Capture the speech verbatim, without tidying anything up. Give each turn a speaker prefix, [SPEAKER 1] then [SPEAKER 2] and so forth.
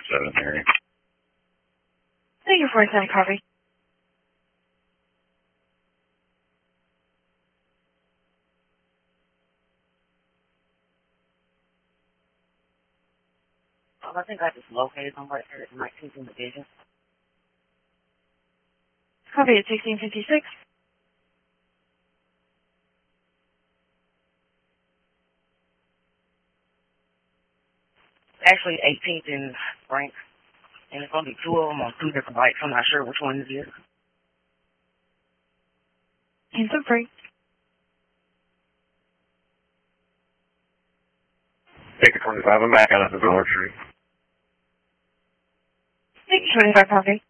[SPEAKER 1] seven area.
[SPEAKER 2] Thank you for your time, copy.
[SPEAKER 3] Oh, I think I just located them right here at nineteenth and Division.
[SPEAKER 2] Copy at sixteen fifty-six.
[SPEAKER 3] Actually, eighteenth and Frank. And it's going to be two of them on two different bikes. I'm not sure which one it is.
[SPEAKER 2] Hands up free.
[SPEAKER 1] Take the twenty-five, I'm back out of the Dollar Tree.
[SPEAKER 2] Thank you, twenty-five, copy.